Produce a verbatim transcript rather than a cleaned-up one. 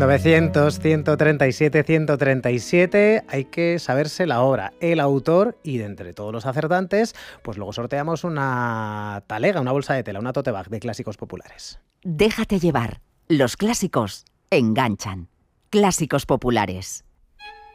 novecientos, ciento treinta y siete, ciento treinta y siete, hay que saberse la obra, el autor, y de entre todos los acertantes, pues luego sorteamos una talega, una bolsa de tela, una tote bag de clásicos populares. Déjate llevar. Los clásicos enganchan. Clásicos populares.